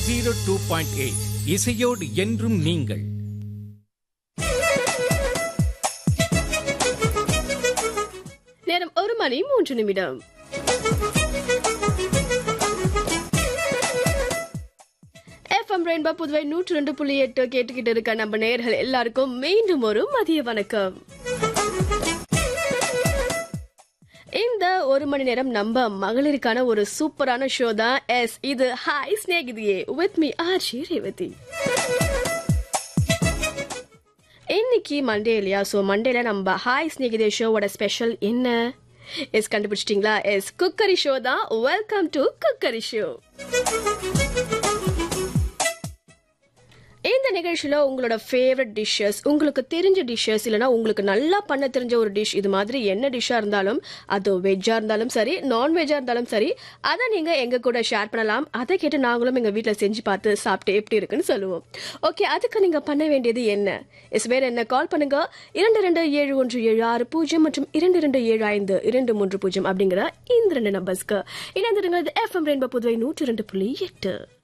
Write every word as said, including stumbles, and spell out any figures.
Zero two point eight இசையோடு என்றும் நீங்கள். நேரம் ஒரு மணி மூன்று நிமிடம். எஃப்எம் ரெயின்போ புதுவை நூற்றி ரெண்டு புள்ளி எட்டு கேட்டுக்கிட்டு இருக்க நம்ம நேயர்கள் எல்லாருக்கும் மீண்டும் ஒரு மதிய வணக்கம். இந்த ஒரு மணி நேரம் நம்ம மகளிருக்கான ஒரு சூப்பரான ஷோ தான். எஸ், இது hi ஸ்நேகிதியே with me RJ Revathi. இன்னைக்கு மண்டே இல்லையா? ஸோ மண்டேல நம்ம ஹாய் ஸ்நேகிதே ஷோவோட ஸ்பெஷல் என்ன? எஸ், கண்டுபிடிச்சிட்டீங்களா? எஸ், குக்கரி ஷோ தான். Welcome to cookery show. இந்த நிகழ்ச்சியில உங்களோட ஃபேவரட் டிஷ்ஷஸ், உங்களுக்கு தெரிஞ்ச டிஷ்ஷஸ், இல்லைனா உங்களுக்கு நல்லா பண்ண தெரிஞ்ச ஒரு டிஷ், இது மாதிரி என்ன டிஷ்ஷா இருந்தாலும், அது வெஜ்ஜா இருந்தாலும் சரி, நான்வெஜ்ஜா இருந்தாலும் சரி, அதை நீங்க எங்க கூட ஷேர் பண்ணலாம். அதை கேட்டு நாங்களும் எங்க வீட்டில் செஞ்சு பார்த்து சாப்பிட்டு எப்படி இருக்குன்னு சொல்லுவோம். ஓகே, அதுக்கு நீங்க பண்ண வேண்டியது என்ன? எஸ், வேற என்ன? கால் பண்ணுங்க இரண்டு ரெண்டு ஏழு ஒன்று ஏழு ஆறு பூஜ்ஜியம் மற்றும் இரண்டு ரெண்டு ஏழு ஐந்து இரண்டு மூன்று பூஜ்ஜியம் அப்படிங்கிற இந்த ரெண்டு நம்பர்ஸ்க்கு இணைந்திருங்க. எஃப்எம் ரெயின்போ புதுவை நூற்றி ரெண்டு புள்ளி எட்டு.